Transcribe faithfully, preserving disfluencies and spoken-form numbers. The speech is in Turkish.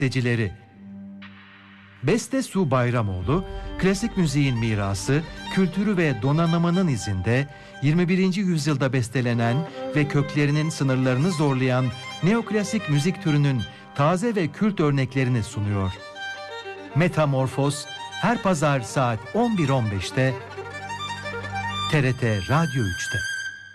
bestecileri. Beste Su Bayramoğlu, klasik müziğin mirası, kültürü ve donanımının izinde yirmi birinci yüzyılda bestelenen ve köklerinin sınırlarını zorlayan neoklasik müzik türünün taze ve kült örneklerini sunuyor. Metamorfoz her pazar saat on bir on beşte T R T Radyo üçte.